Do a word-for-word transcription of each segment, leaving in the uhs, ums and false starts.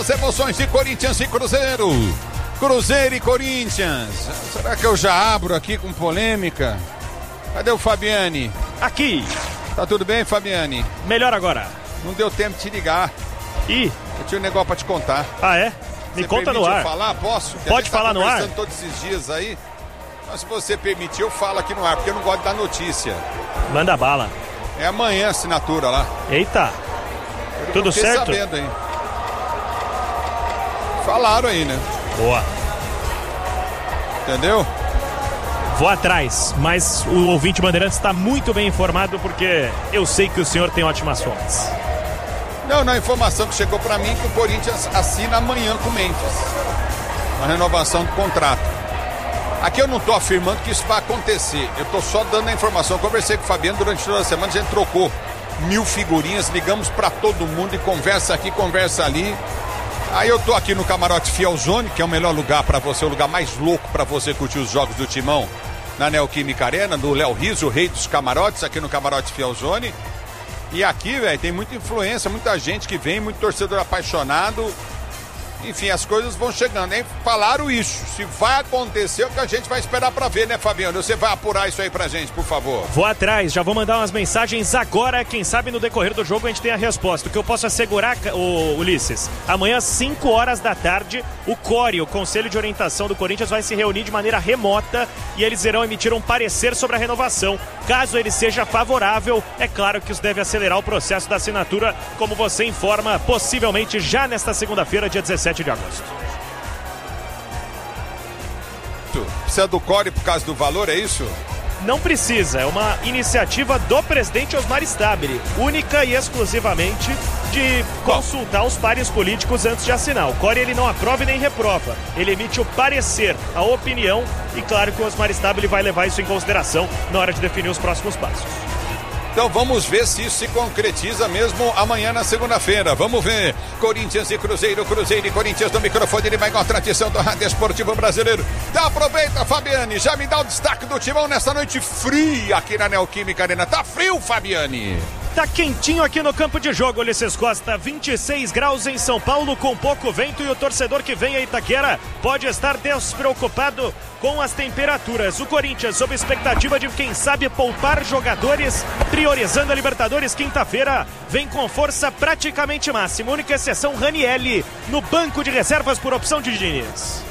as emoções de Corinthians e Cruzeiro. Cruzeiro e Corinthians. Será que eu já abro aqui com polêmica? Cadê o Fabiane? Aqui. Tá tudo bem, Fabiane? Melhor agora. Não deu tempo de te ligar. Ih. Eu tinha um negócio pra te contar. Ah, é? Me você conta no ar. eu falar? Posso? Porque Pode falar tá no ar? todos esses dias aí. Mas se você permitir, eu falo aqui no ar, porque eu não gosto de dar notícia. Manda bala. É amanhã a assinatura lá. Eita. Eu Tudo fiquei certo? sabendo aí. Falaram aí, né? Boa. Entendeu? Vou atrás, mas o ouvinte Bandeirantes está muito bem informado porque eu sei que o senhor tem ótimas fontes. Não, na informação que chegou para mim que o Corinthians assina amanhã com o Memphis. Uma renovação do contrato. Aqui eu não estou afirmando que isso vai acontecer. Eu estou só dando a informação. Eu conversei com o Fabiano durante toda a semana, a gente trocou mil figurinhas, ligamos para todo mundo e conversa aqui, conversa ali. Aí eu tô aqui no Camarote Fielzone, que é o melhor lugar para você, o lugar mais louco para você curtir os jogos do Timão, na Neoquímica Arena, do Léo Rizzo, o rei dos camarotes, aqui no Camarote Fielzone. E aqui, velho, tem muita influência, muita gente que vem, muito torcedor apaixonado. Enfim, as coisas vão chegando, hein? Falaram isso. Se vai acontecer, o que a gente vai esperar pra ver, né, Fabiano? Você vai apurar isso aí pra gente, por favor. Vou atrás, já vou mandar umas mensagens agora. Quem sabe no decorrer do jogo a gente tem a resposta. O que eu posso assegurar, o Ulisses, amanhã às cinco horas da tarde, o C O R E, o Conselho de Orientação do Corinthians, vai se reunir de maneira remota e eles irão emitir um parecer sobre a renovação. Caso ele seja favorável, é claro que isso deve acelerar o processo da assinatura, como você informa, possivelmente já nesta segunda-feira, dia dezessete de agosto. Precisa do C O R E por causa do valor, é isso? Não precisa, é uma iniciativa do presidente Osmar Stabile, única e exclusivamente de consultar os pares políticos antes de assinar. O C O R E ele não aprova e nem reprova, ele emite o parecer, a opinião, e claro que o Osmar Stabile vai levar isso em consideração na hora de definir os próximos passos. Então vamos ver se isso se concretiza mesmo amanhã na segunda-feira. Vamos ver. Corinthians e Cruzeiro, Cruzeiro e Corinthians no microfone de maior tradição do Rádio Esportivo Brasileiro. Então aproveita, Fabiane, já me dá o destaque do Timão nessa noite fria aqui na Neoquímica Arena. Tá frio, Fabiane? Tá quentinho aqui no campo de jogo, Ulisses Costa. vinte e seis graus em São Paulo, com pouco vento, e o torcedor que vem a Itaquera pode estar despreocupado com as temperaturas. O Corinthians, sob expectativa de, quem sabe, poupar jogadores, priorizando a Libertadores quinta-feira, vem com força praticamente máxima. Única exceção, Ranielli, no banco de reservas por opção de Diniz.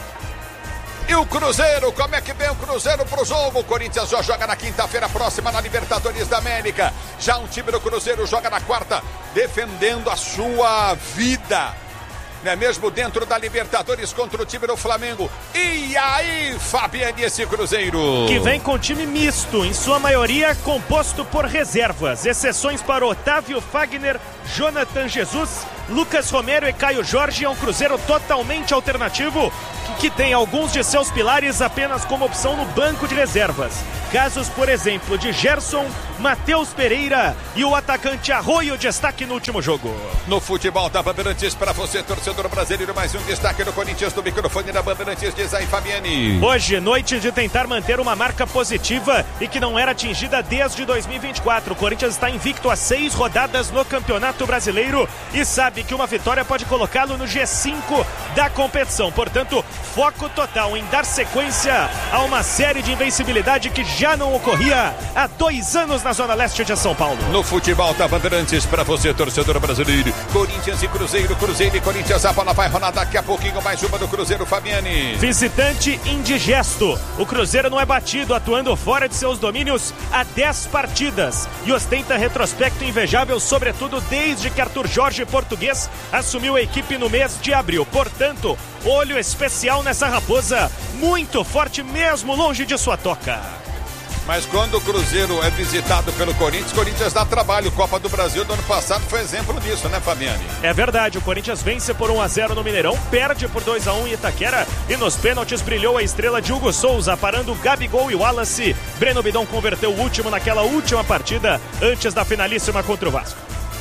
E o Cruzeiro, como é que vem o Cruzeiro pro jogo? O Corinthians já joga na quinta-feira próxima na Libertadores da América. Já um time do Cruzeiro joga na quarta, defendendo a sua vida, não é mesmo? Dentro da Libertadores contra o time do Flamengo. E aí, Fabiane, esse Cruzeiro? Que vem com time misto, em sua maioria composto por reservas. Exceções para Otávio Fagner, Jonathan Jesus, Lucas Romero e Caio Jorge. É um Cruzeiro totalmente alternativo, que tem alguns de seus pilares apenas como opção no banco de reservas. Casos, por exemplo, de Gerson, Matheus Pereira e o atacante Arroio, destaque no último jogo. No futebol da Bandeirantes, para você, torcedor brasileiro, mais um destaque do Corinthians no microfone da Bandeirantes, diz aí, Fabiane. Hoje, noite de tentar manter uma marca positiva e que não era atingida desde dois mil e vinte e quatro. O Corinthians está invicto a seis rodadas no Campeonato Brasileiro e sabe que uma vitória pode colocá-lo no G cinco da competição. Portanto, foco total em dar sequência a uma série de invencibilidade que já não ocorria há dois anos na Zona Leste de São Paulo. No futebol da Bandeirantes, para você, torcedor brasileiro, Corinthians e Cruzeiro, Cruzeiro e Corinthians, a bola vai rolar daqui a pouquinho, mais uma do Cruzeiro, Fabiane. Visitante indigesto, o Cruzeiro não é batido, atuando fora de seus domínios há dez partidas e ostenta retrospecto invejável, sobretudo desde que Arthur Jorge, português, assumiu a equipe no mês de abril. Portanto, olho especial nessa raposa, muito forte mesmo longe de sua toca. Mas quando o Cruzeiro é visitado pelo Corinthians, o Corinthians dá trabalho. Copa do Brasil do ano passado foi exemplo disso, né, Fabiane? É verdade, o Corinthians vence por um a zero no Mineirão, perde por dois a um em Itaquera e nos pênaltis brilhou a estrela de Hugo Souza, parando Gabigol e Wallace. Breno Bidon converteu o último naquela última partida, antes da finalíssima contra o Vasco.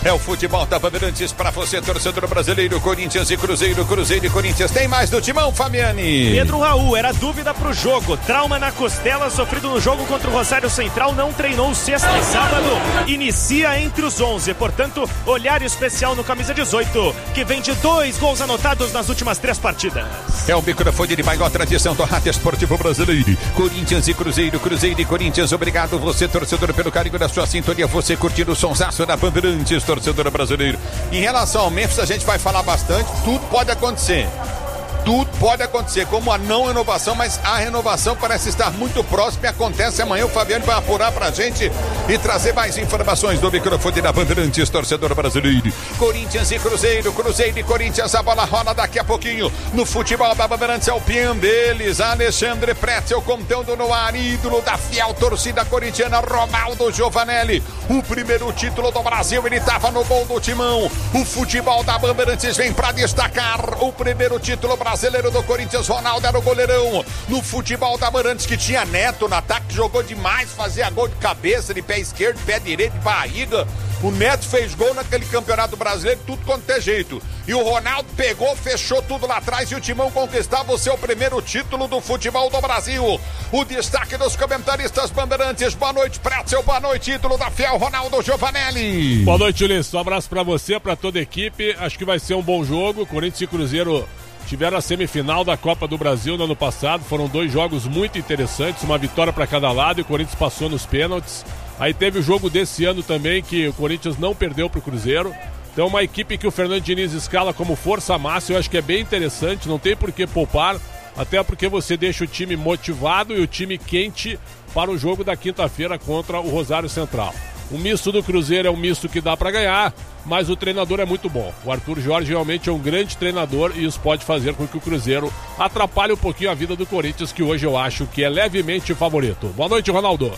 É o futebol da Bandeirantes para você, torcedor brasileiro, Corinthians e Cruzeiro, Cruzeiro e Corinthians. Tem mais do timão, Fabiane? Pedro Raul, era dúvida pro jogo. Trauma na costela, sofrido no jogo contra o Rosário Central, não treinou sexta e sábado. Inicia entre os onze, portanto, olhar especial no camisa dezoito, que vem de dois gols anotados nas últimas três partidas. É o microfone de maior tradição do rádio esportivo brasileiro. Corinthians e Cruzeiro, Cruzeiro e Corinthians. Obrigado você, torcedor, pelo carinho da sua sintonia. Você curtindo o sonsaço da Bandeirantes, torcedor brasileiro. Em relação ao Memphis, a gente vai falar bastante. Tudo pode acontecer. Tudo pode acontecer, como a não renovação, mas a renovação parece estar muito próxima e acontece amanhã. O Fabiano vai apurar pra gente e trazer mais informações do microfone da Bandeirantes, torcedor brasileiro. Corinthians e Cruzeiro, Cruzeiro e Corinthians, a bola rola daqui a pouquinho no futebol da Bandeirantes. É o pião deles, Alexandre Pretzel, contando no ar, ídolo da fiel torcida corintiana, Ronaldo Giovanelli. O primeiro título do Brasil, ele estava no gol do timão. O futebol da Bandeirantes vem pra destacar o primeiro título brasileiro. Brasileiro do Corinthians, Ronaldo era o goleirão. No futebol da Bandeirantes, que tinha Neto no ataque, jogou demais, fazia gol de cabeça, de pé esquerdo, de pé direito, de barriga. O Neto fez gol naquele campeonato brasileiro, tudo quanto é jeito. E o Ronaldo pegou, fechou tudo lá atrás e o timão conquistava o seu primeiro título do futebol do Brasil. O destaque dos comentaristas Bandeirantes. Boa noite, Pretzel. Boa noite, ídolo da fiel, Ronaldo Giovanelli. Boa noite, Ulisses. Um abraço pra você, pra toda a equipe. Acho que vai ser um bom jogo. Corinthians e Cruzeiro tiveram a semifinal da Copa do Brasil no ano passado. Foram dois jogos muito interessantes, uma vitória para cada lado e o Corinthians passou nos pênaltis. Aí teve o jogo desse ano também, que o Corinthians não perdeu para o Cruzeiro. Então uma equipe que o Fernando Diniz escala como força máxima, eu acho que é bem interessante, não tem por que poupar, até porque você deixa o time motivado e o time quente para o jogo da quinta-feira contra o Rosário Central. O misto do Cruzeiro é um misto que dá para ganhar, mas o treinador é muito bom. O Arthur Jorge realmente é um grande treinador e isso pode fazer com que o Cruzeiro atrapalhe um pouquinho a vida do Corinthians, que hoje eu acho que é levemente favorito. Boa noite, Ronaldo.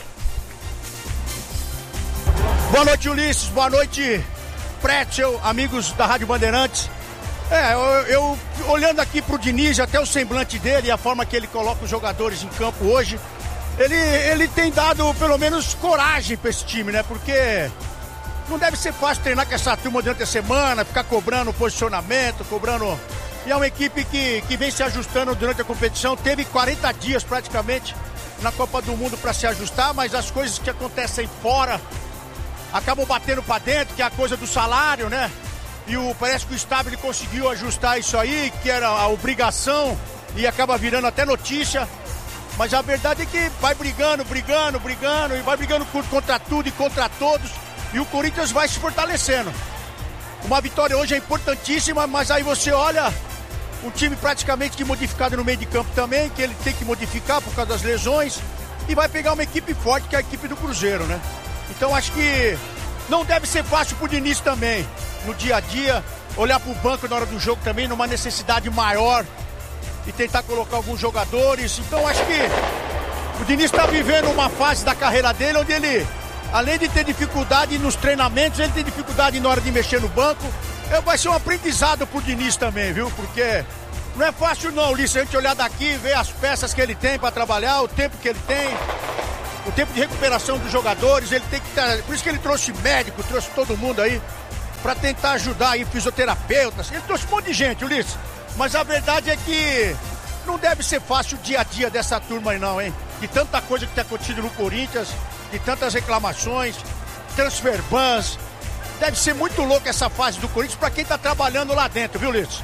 Boa noite, Ulisses. Boa noite, Pretzel, amigos da Rádio Bandeirantes. É, eu, eu olhando aqui pro Diniz, até o semblante dele e a forma que ele coloca os jogadores em campo hoje, Ele, ele tem dado pelo menos coragem para esse time, né? Porque não deve ser fácil treinar com essa turma durante a semana, ficar cobrando posicionamento, cobrando. E é uma equipe que, que vem se ajustando durante a competição. Teve quarenta dias praticamente na Copa do Mundo para se ajustar, mas as coisas que acontecem fora acabam batendo para dentro, que é a coisa do salário, né? E o, parece que o Stabile conseguiu ajustar isso aí, que era a obrigação, e acaba virando até notícia. Mas a verdade é que vai brigando, brigando, brigando, e vai brigando contra tudo e contra todos, e o Corinthians vai se fortalecendo. Uma vitória hoje é importantíssima, mas aí você olha um time praticamente que modificado no meio de campo também, que ele tem que modificar por causa das lesões, e vai pegar uma equipe forte, que é a equipe do Cruzeiro, né? Então acho que não deve ser fácil pro Diniz também, no dia a dia, olhar pro banco na hora do jogo também, numa necessidade maior, e tentar colocar alguns jogadores. Então acho que o Diniz está vivendo uma fase da carreira dele onde ele, além de ter dificuldade nos treinamentos, ele tem dificuldade na hora de mexer no banco. É, vai ser um aprendizado pro Diniz também, viu? Porque não é fácil não, Ulisses, a gente olhar daqui, ver as peças que ele tem para trabalhar, o tempo que ele tem, o tempo de recuperação dos jogadores. Ele tem que estar, por isso que ele trouxe médico, trouxe todo mundo aí para tentar ajudar aí, fisioterapeutas. Ele trouxe um monte de gente, Ulisses. Mas a verdade é que não deve ser fácil o dia a dia dessa turma aí não, hein? De tanta coisa que tem acontecido no Corinthians, de tantas reclamações, transfer bans. Deve ser muito louco essa fase do Corinthians para quem tá trabalhando lá dentro, viu, Ulisses?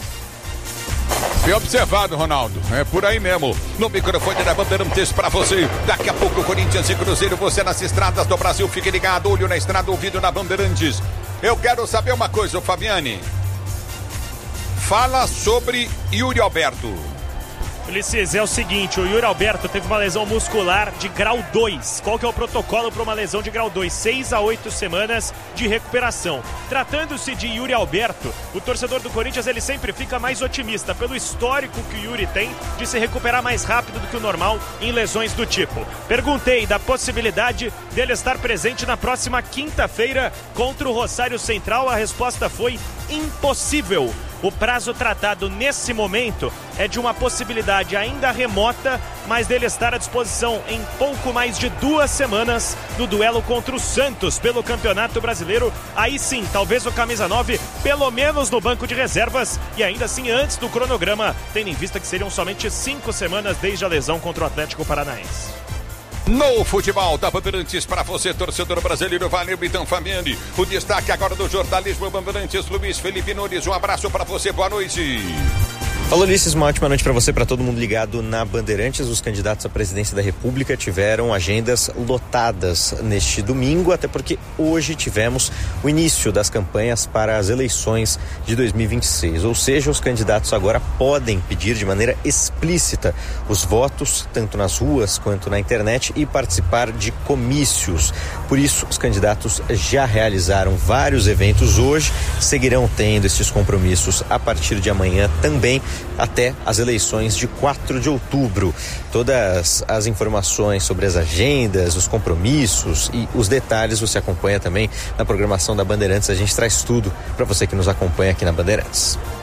Bem observado, Ronaldo. É por aí mesmo. No microfone da Bandeirantes para você. Daqui a pouco, Corinthians e Cruzeiro. Você nas estradas do Brasil. Fique ligado. Olho na estrada, ouvido na Bandeirantes. Eu quero saber uma coisa, ô Fabiane. Fala sobre Yuri Alberto. Ulisses, é o seguinte, o Yuri Alberto teve uma lesão muscular de grau dois. Qual que é o protocolo para uma lesão de grau dois? seis a oito semanas de recuperação. Tratando-se de Yuri Alberto, o torcedor do Corinthians ele sempre fica mais otimista pelo histórico que o Yuri tem de se recuperar mais rápido do que o normal em lesões do tipo. Perguntei da possibilidade dele estar presente na próxima quinta-feira contra o Rosário Central. A resposta foi impossível. O prazo tratado nesse momento é de uma possibilidade ainda remota, mas dele estar à disposição em pouco mais de duas semanas no duelo contra o Santos pelo Campeonato Brasileiro. Aí sim, talvez o camisa nove, pelo menos no banco de reservas, e ainda assim antes do cronograma, tendo em vista que seriam somente cinco semanas desde a lesão contra o Atlético Paranaense. No futebol da Bandeirantes, para você, torcedor brasileiro, valeu, Bitão Fabiani. O destaque agora do jornalismo Bandeirantes, Luiz Felipe Nunes. Um abraço para você, boa noite. Alô, Ulisses, uma ótima noite para você, para todo mundo ligado na Bandeirantes. Os candidatos à presidência da República tiveram agendas lotadas neste domingo, até porque hoje tivemos o início das campanhas para as eleições de dois mil e vinte e seis. Ou seja, os candidatos agora podem pedir de maneira explícita os votos, tanto nas ruas quanto na internet, e participar de comícios. Por isso, os candidatos já realizaram vários eventos hoje, seguirão tendo esses compromissos a partir de amanhã também, até as eleições de quatro de outubro. Todas as informações sobre as agendas, os compromissos e os detalhes você acompanha também na programação da Bandeirantes. A gente traz tudo para você que nos acompanha aqui na Bandeirantes.